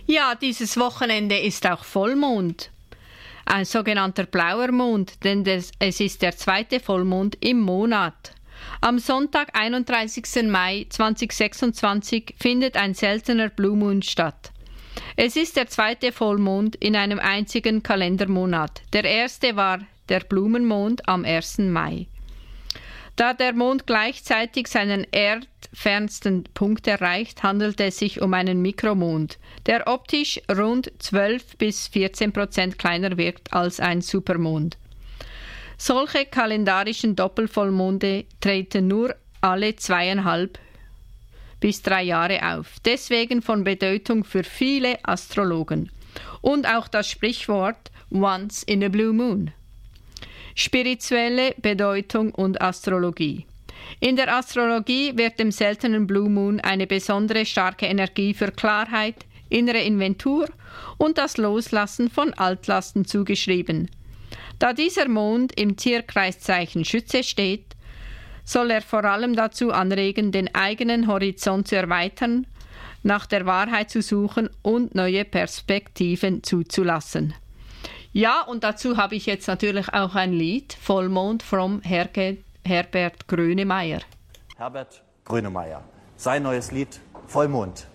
Ja, dieses Wochenende ist auch Vollmond. Ein sogenannter blauer Mond, denn es ist der zweite Vollmond im Monat. Am Sonntag, 31. Mai 2026, findet ein seltener Blue Moon statt. Es ist der zweite Vollmond in einem einzigen Kalendermonat. Der erste war der Blumenmond am 1. Mai. Da der Mond gleichzeitig seinen erdfernsten Punkt erreicht, handelt es sich um einen Mikromond, der optisch rund 12-14% kleiner wirkt als ein Supermond. Solche kalendarischen Doppelvollmonde treten nur alle 2,5 bis 3 Jahre auf, deswegen von Bedeutung für viele Astrologen. Und auch das Sprichwort Once in a Blue Moon. Spirituelle Bedeutung und Astrologie. In der Astrologie wird dem seltenen Blue Moon eine besondere starke Energie für Klarheit, innere Inventur und das Loslassen von Altlasten zugeschrieben. Da dieser Mond im Tierkreiszeichen Schütze steht, soll er vor allem dazu anregen, den eigenen Horizont zu erweitern, nach der Wahrheit zu suchen und neue Perspektiven zuzulassen. Ja, und dazu habe ich jetzt natürlich auch ein Lied, Vollmond from Herbert Grönemeyer. Herbert Grönemeyer, sein neues Lied Vollmond.